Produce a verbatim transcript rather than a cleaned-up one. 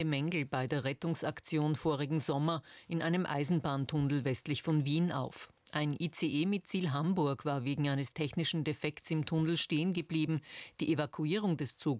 Mängel bei der Rettungsaktion vorigen Sommer in einem Eisenbahntunnel westlich von Wien auf. Ein I C E mit Ziel Hamburg war wegen eines technischen Defekts im Tunnel stehen geblieben. Die Evakuierung des Zuges